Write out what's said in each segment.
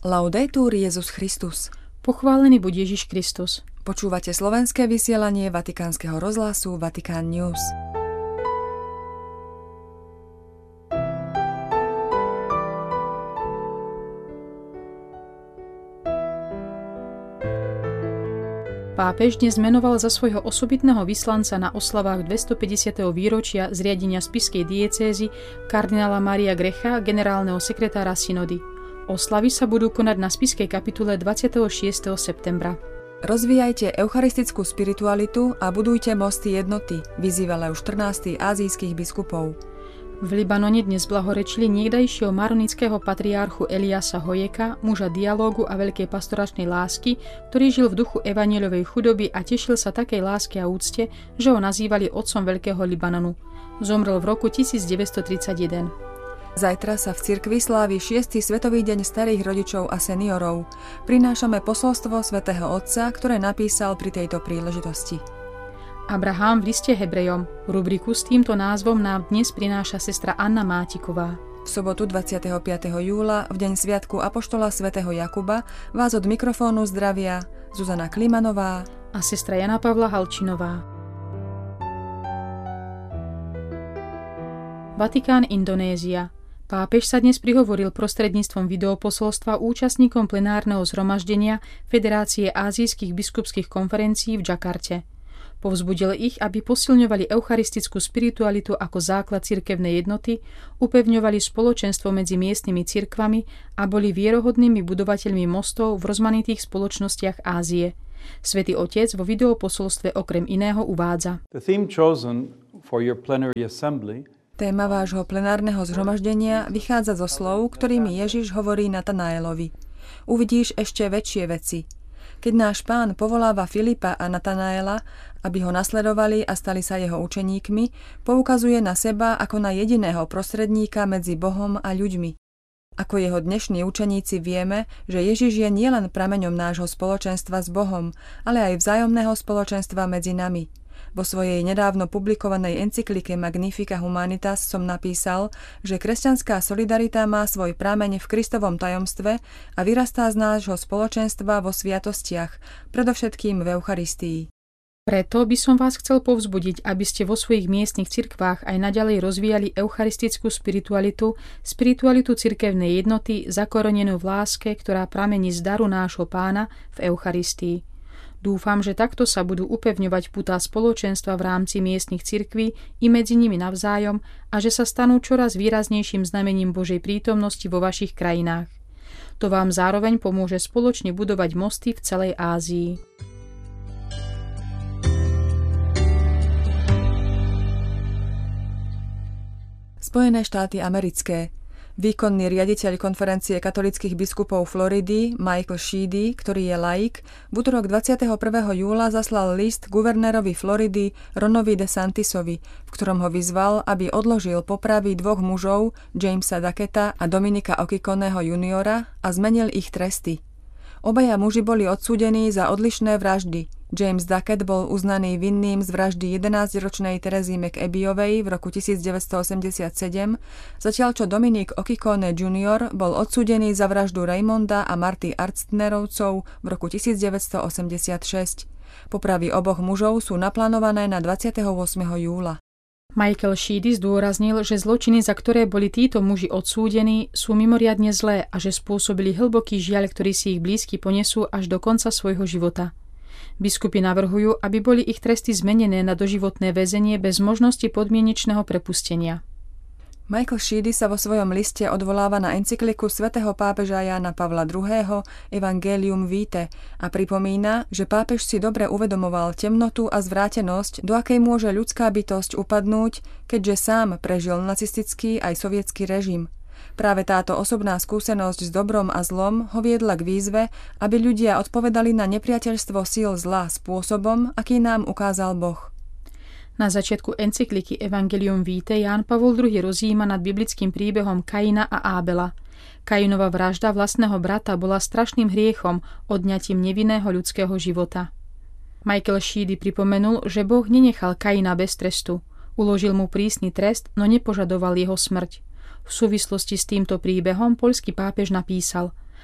Laudetur Jesus Christus. Pochválený buď Ježiš Kristus. Počúvate slovenské vysielanie Vatikánskeho rozhlasu Vatikán News. Pápež dnes menoval za svojho osobitného vyslanca na oslavách 250. výročia zriadenia spišskej diecézy kardinála Mária Grecha, generálneho sekretára synody. Oslavy sa budú konať na spišskej kapitule 26. septembra. Rozvíjajte eucharistickú spiritualitu a budujte mosty jednoty, vyzýval už 14. ázijských biskupov. V Libanone dnes blahorečili niekdajšieho maronického patriarchu Eliasa Hojeka, muža dialógu a veľkej pastoračnej lásky, ktorý žil v duchu evanjelovej chudoby a tešil sa takej láske a úcte, že ho nazývali otcom veľkého Libanonu. Zomrel v roku 1931. Zajtra sa v cirkvi slávi 6. Svetový deň starých rodičov a seniorov. Prinášame posolstvo svätého Otca, ktoré napísal pri tejto príležitosti. Abraham v liste Hebrejom. Rubriku s týmto názvom nám dnes prináša sestra Anna Mátiková. V sobotu 25. júla, v deň sviatku apoštola svätého Jakuba, vás od mikrofónu zdravia Zuzana Klimanová a sestra Jana Pavla Halčinová. Vatikán, Indonézia. Pápež sa dnes prihovoril prostredníctvom videoposolstva účastníkom plenárneho zhromaždenia Federácie ázijských biskupských konferencií v Džakarte. Povzbudil ich, aby posilňovali eucharistickú spiritualitu ako základ cirkevnej jednoty, upevňovali spoločenstvo medzi miestnymi cirkvami a boli vierohodnými budovateľmi mostov v rozmanitých spoločnostiach Ázie. Svätý Otec vo videoposolstve okrem iného uvádza: Téma vášho plenárneho zhromaždenia vychádza zo slov, ktorými Ježiš hovorí Natanaelovi. Uvidíš ešte väčšie veci. Keď náš Pán povoláva Filipa a Natanaela, aby ho nasledovali a stali sa jeho učeníkmi, poukazuje na seba ako na jediného prostredníka medzi Bohom a ľuďmi. Ako jeho dnešní učeníci vieme, že Ježiš je nielen prameňom nášho spoločenstva s Bohom, ale aj vzájomného spoločenstva medzi nami. Vo svojej nedávno publikovanej encyklike Magnifica Humanitas som napísal, že kresťanská solidarita má svoj prameň v Kristovom tajomstve a vyrastá z nášho spoločenstva vo sviatostiach, predovšetkým v Eucharistii. Preto by som vás chcel povzbudiť, aby ste vo svojich miestnych cirkvách aj naďalej rozvíjali eucharistickú spiritualitu cirkevnej jednoty zakorenenú v láske, ktorá pramení z daru nášho Pána v Eucharistii. Dúfam, že takto sa budú upevňovať putá spoločenstva v rámci miestnych cirkví i medzi nimi navzájom a že sa stanú čoraz výraznejším znamením Božej prítomnosti vo vašich krajinách. To vám zároveň pomôže spoločne budovať mosty v celej Ázii. Spojené štáty americké. Výkonný riaditeľ konferencie katolíckych biskupov Floridy, Michael Sheedy, ktorý je laik, v utorok 21. júla zaslal list guvernérovi Floridy Ronovi DeSantisovi, v ktorom ho vyzval, aby odložil popravy dvoch mužov, Jamesa Ducketa a Dominika Okikoneho juniora, a zmenil ich tresty. Obaja muži boli odsúdení za odlišné vraždy. James Duckett bol uznaný vinným z vraždy 11-ročnej Terezy McAbeeovej v roku 1987, zatiaľ čo Dominik Okikone Jr. bol odsúdený za vraždu Raymonda a Marty Arstnerovcov v roku 1986. Popravy oboch mužov sú naplánované na 28. júla. Michael Sheedy zdôraznil, že zločiny, za ktoré boli títo muži odsúdení, sú mimoriadne zlé a že spôsobili hlboký žiaľ, ktorý si ich blízky ponesú až do konca svojho života. Biskupy navrhujú, aby boli ich tresty zmenené na doživotné väzenie bez možnosti podmienečného prepustenia. Michael Sheedy sa vo svojom liste odvoláva na encykliku svätého pápeža Jána Pavla II. Evangelium Vitae a pripomína, že pápež si dobre uvedomoval temnotu a zvrátenosť, do akej môže ľudská bytosť upadnúť, keďže sám prežil nacistický aj sovietský režim. Práve táto osobná skúsenosť s dobrom a zlom ho viedla k výzve, aby ľudia odpovedali na nepriateľstvo síl zla spôsobom, aký nám ukázal Boh. Na začiatku encykliky Evangelium Vitae Ján Pavol II rozjíma nad biblickým príbehom Kaina a Ábela. Kainova vražda vlastného brata bola strašným hriechom, odňatím nevinného ľudského života. Michael Sheedy pripomenul, že Boh nenechal Kaina bez trestu. Uložil mu prísny trest, no nepožadoval jeho smrť. V súvislosti s týmto príbehom poľský pápež napísal: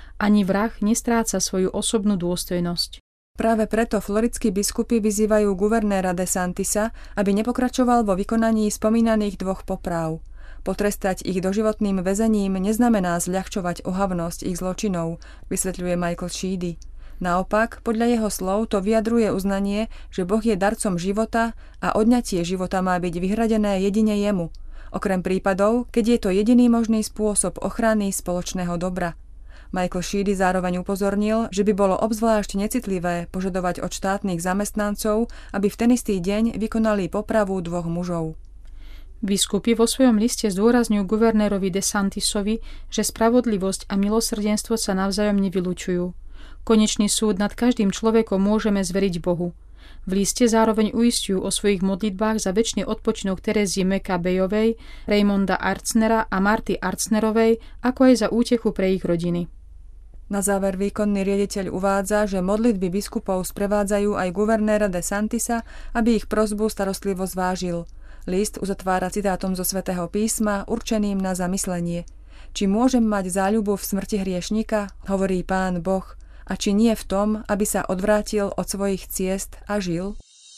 Ani vrah nestráca svoju osobnú dôstojnosť. Práve preto floridskí biskupy vyzývajú guvernéra DeSantisa, aby nepokračoval vo vykonaní spomínaných 2 popráv. Potrestať ich doživotným väzením neznamená zľahčovať ohavnosť ich zločinov, vysvetľuje Michael Sheedy. Naopak, podľa jeho slov to vyjadruje uznanie, že Boh je darcom života a odňatie života má byť vyhradené jedine jemu, okrem prípadov, keď je to jediný možný spôsob ochrany spoločného dobra. Michael Sheedy zároveň upozornil, že by bolo obzvlášť necitlivé požadovať od štátnych zamestnancov, aby v ten istý deň vykonali popravu 2 mužov. Biskupy vo svojom liste zdôrazňujú guvernérovi DeSantisovi, že spravodlivosť a milosrdenstvo sa navzájom nevylučujú. Konečný súd nad každým človekom môžeme zveriť Bohu. V liste zároveň uisťujú o svojich modlitbách za večný odpočinok Terezie McAbeyovej, Raymonda Artsnera a Marty Artsnerovej, ako aj za útechu pre ich rodiny. Na záver výkonný riaditeľ uvádza, že modlitby biskupov sprevádzajú aj guvernéra DeSantisa, aby ich prosbu starostlivo zvážil. List uzatvára citátom zo Svätého písma určeným na zamyslenie. Či môžem mať záľubu v smrti hriešnika, hovorí Pán Boh, a či nie v tom, aby sa odvrátil od svojich ciest a žil?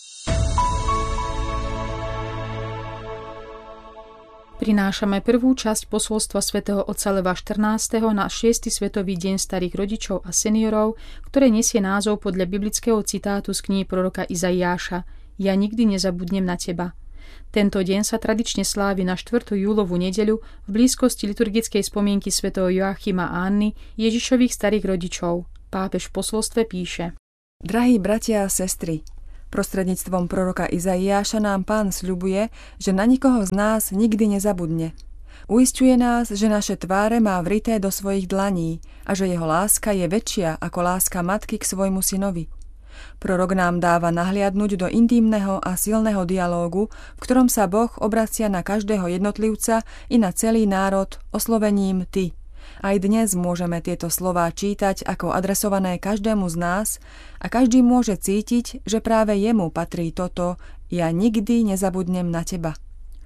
Prinášame prvú časť posolstva svätého otca Leva 14. na 6. svetový deň starých rodičov a seniorov, ktoré nesie názov podľa biblického citátu z knihy proroka Izaiáša Ja nikdy nezabudnem na teba. Tento deň sa tradične slávi na 4. júlovú nedeľu v blízkosti liturgickej spomienky svätého Joachima a Anny, Ježišových starých rodičov. Pápež v posolstve píše: Drahí bratia a sestry, prostredníctvom proroka Izaiáša nám Pán sľubuje, že na nikoho z nás nikdy nezabudne. Uisťuje nás, že naše tváre má vrité do svojich dlaní a že jeho láska je väčšia ako láska matky k svojmu synovi. Prorok nám dáva nahliadnuť do intímneho a silného dialógu, v ktorom sa Boh obracia na každého jednotlivca i na celý národ oslovením ty. Aj dnes môžeme tieto slová čítať ako adresované každému z nás a každý môže cítiť, že práve jemu patrí toto Ja nikdy nezabudnem na teba.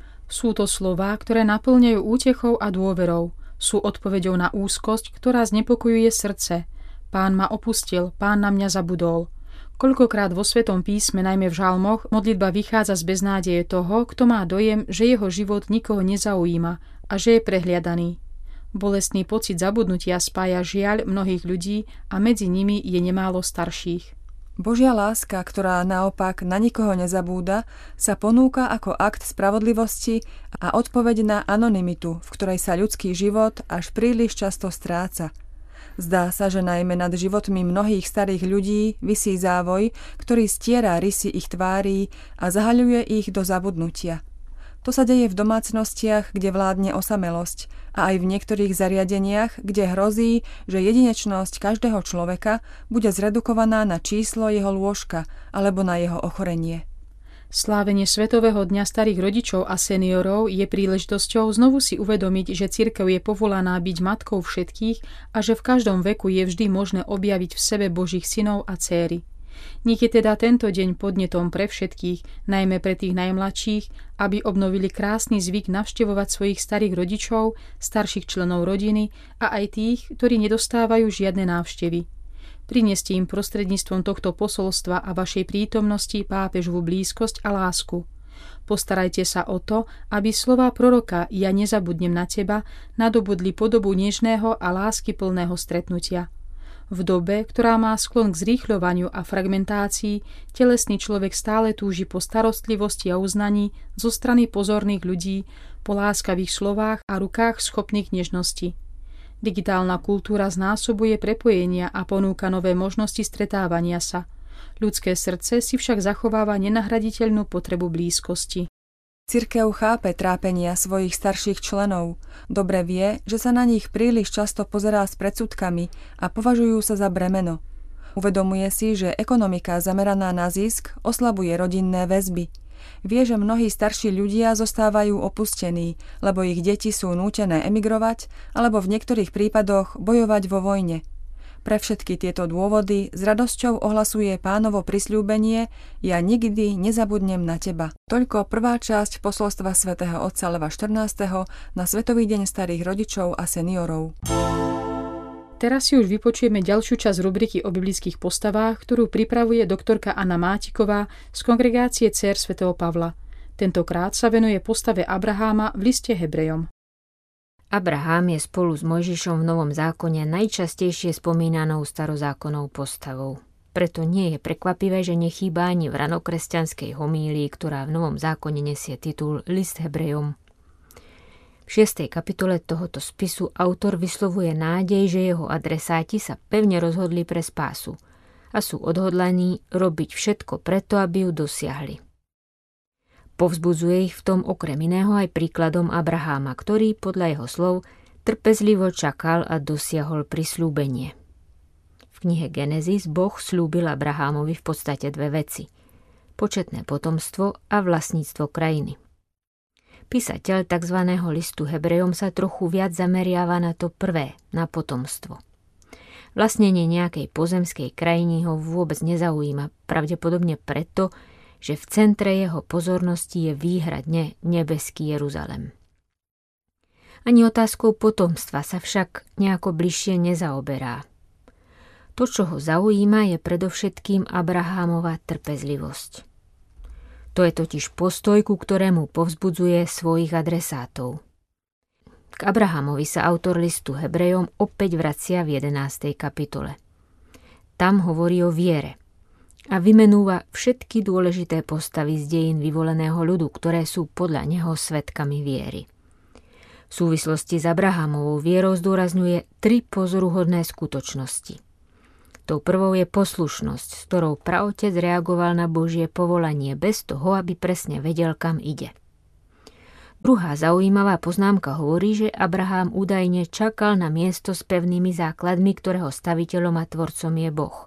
Sú to slová, ktoré naplňajú útechou a dôverou. Sú odpoveďou na úzkosť, ktorá znepokojuje srdce. Pán ma opustil, Pán na mňa zabudol. Koľkokrát vo Svetom písme, najmä v žalmoch, modlitba vychádza z beznádeje toho, kto má dojem, že jeho život nikoho nezaujíma a že je prehliadaný. Bolestný pocit zabudnutia spája žiaľ mnohých ľudí a medzi nimi je nemálo starších. Božia láska, ktorá naopak na nikoho nezabúda, sa ponúka ako akt spravodlivosti a odpoveď na anonymitu, v ktorej sa ľudský život až príliš často stráca. Zdá sa, že najmä nad životmi mnohých starých ľudí visí závoj, ktorý stiera rysy ich tvári a zahaľuje ich do zabudnutia. To sa deje v domácnostiach, kde vládne osamelosť a aj v niektorých zariadeniach, kde hrozí, že jedinečnosť každého človeka bude zredukovaná na číslo jeho lôžka alebo na jeho ochorenie. Slávenie Svetového dňa starých rodičov a seniorov je príležitosťou znovu si uvedomiť, že cirkev je povolaná byť matkou všetkých a že v každom veku je vždy možné objaviť v sebe Božích synov a dcéry. Nech je teda tento deň podnetom pre všetkých, najmä pre tých najmladších, aby obnovili krásny zvyk navštevovať svojich starých rodičov, starších členov rodiny a aj tých, ktorí nedostávajú žiadne návštevy. Prineste im prostredníctvom tohto posolstva a vašej prítomnosti pápežovú blízkosť a lásku. Postarajte sa o to, aby slová proroka Ja nezabudnem na teba nadobudli podobu nežného a láskyplného stretnutia. V dobe, ktorá má sklon k zrýchľovaniu a fragmentácii, telesný človek stále túži po starostlivosti a uznaní zo strany pozorných ľudí, po láskavých slovách a rukách schopných nežnosti. Digitálna kultúra znásobuje prepojenia a ponúka nové možnosti stretávania sa. Ľudské srdce si však zachováva nenahraditeľnú potrebu blízkosti. Cirkev chápe trápenia svojich starších členov. Dobre vie, že sa na nich príliš často pozerá s predsudkami a považujú sa za bremeno. Uvedomuje si, že ekonomika zameraná na zisk oslabuje rodinné väzby. Vie, že mnohí starší ľudia zostávajú opustení, lebo ich deti sú nútené emigrovať alebo v niektorých prípadoch bojovať vo vojne. Pre všetky tieto dôvody s radosťou ohlasuje Pánovo prisľúbenie Ja nikdy nezabudnem na teba. Toľko prvá časť posolstva svätého otca Leva 14. na Svetový deň starých rodičov a seniorov. Teraz si už vypočujeme ďalšiu časť rubriky o biblických postavách, ktorú pripravuje doktorka Anna Mátiková z kongregácie Dcér svätého Pavla. Tentokrát sa venuje postave Abraháma v liste Hebrejom. Abrahám je spolu s Mojžišom v Novom zákone najčastejšie spomínanou starozákonnou postavou. Preto nie je prekvapivé, že nechýba ani v ranokresťanskej homílii, ktorá v Novom zákone nesie titul List Hebrejom. V 6. kapitole tohoto spisu autor vyslovuje nádej, že jeho adresáti sa pevne rozhodli pre spásu a sú odhodlaní robiť všetko preto, aby ju dosiahli. Povzbudzuje ich v tom okrem iného aj príkladom Abraháma, ktorý podľa jeho slov trpezlivo čakal a dosiahol prisľúbenie. V knihe Genesis Boh slúbil Abrahámovi v podstate dve veci: početné potomstvo a vlastníctvo krajiny. Písateľ tzv. Listu Hebrejom sa trochu viac zameriava na to prvé, na potomstvo. Vlastnenie nejakej pozemskej krajiny ho vôbec nezaujíma, pravdepodobne preto, že v centre jeho pozornosti je výhradne nebeský Jeruzalem. Ani otázkou potomstva sa však nejako bližšie nezaoberá. To, čo ho zaujíma, je predovšetkým Abrahámova trpezlivosť. To je totiž postoj, ku ktorému povzbudzuje svojich adresátov. K Abrahámovi sa autor listu Hebrejom opäť vracia v 11. kapitole. Tam hovorí o viere a vymenúva všetky dôležité postavy z dejín vyvoleného ľudu, ktoré sú podľa neho svedkami viery. V súvislosti s Abrahámovou vierou zdôrazňuje 3 pozoruhodné skutočnosti. Tou prvou je poslušnosť, s ktorou praotec reagoval na Božie povolanie bez toho, aby presne vedel, kam ide. Druhá zaujímavá poznámka hovorí, že Abrahám údajne čakal na miesto s pevnými základmi, ktorého staviteľom a tvorcom je Boh.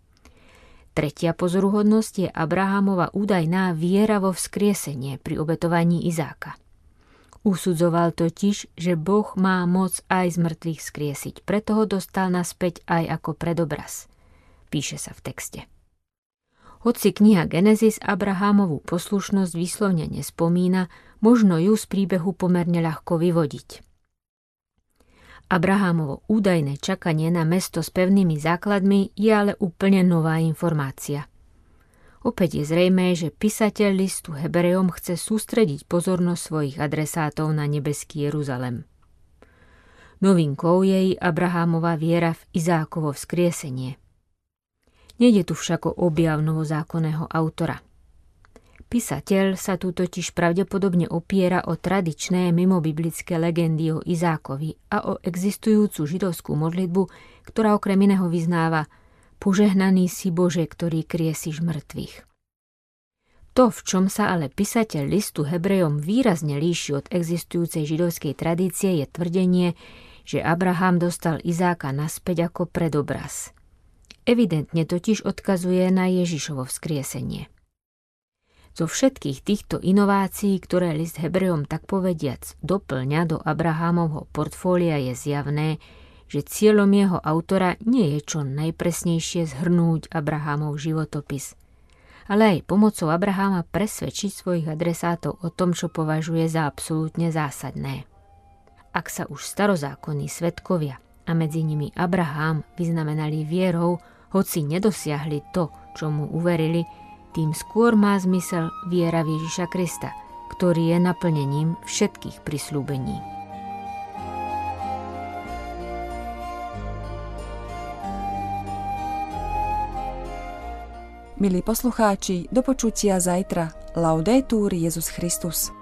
Tretia pozoruhodnosť je Abrahámova údajná viera vo vzkriesenie pri obetovaní Izáka. Usudzoval totiž, že Boh má moc aj z mŕtvych skriesiť, preto ho dostal naspäť aj ako predobraz. Píše sa v texte. Hoci kniha Genesis Abrahámovú poslušnosť výslovne nespomína, možno ju z príbehu pomerne ľahko vyvodiť. Abrahámovo údajné čakanie na mesto s pevnými základmi je ale úplne nová informácia. Opäť je zrejmé, že písateľ listu Hebrejom chce sústrediť pozornosť svojich adresátov na nebeský Jeruzalem. Novinkou je i Abrahámova viera v Izákovo vzkriesenie. Nejde tu však o objav novozákonného autora. Písateľ sa tu totiž pravdepodobne opiera o tradičné mimobiblické legendy o Izákovi a o existujúcu židovskú modlitbu, ktorá okrem iného vyznáva: Požehnaný si Bože, ktorý kriesiš mŕtvych. To, v čom sa ale písateľ listu Hebrejom výrazne líši od existujúcej židovskej tradície, je tvrdenie, že Abraham dostal Izáka naspäť ako predobraz. Evidentne totiž odkazuje na Ježišovo vzkriesenie. Zo všetkých týchto inovácií, ktoré list Hebrejom tak povediac doplňa do Abrahámovho portfólia, je zjavné, že cieľom jeho autora nie je čo najpresnejšie zhrnúť Abrahámov životopis, ale aj pomocou Abraháma presvedčiť svojich adresátov o tom, čo považuje za absolútne zásadné. Ak sa už starozákonní svedkovia a medzi nimi Abrahám vyznamenali vierou, hoci nedosiahli to, čo mu uverili, tým skôr má zmysel viera v Ježiša Krista, ktorý je naplnením všetkých prisľúbení. Milí poslucháči, do počutia zajtra. Laudetur Jesus Christus.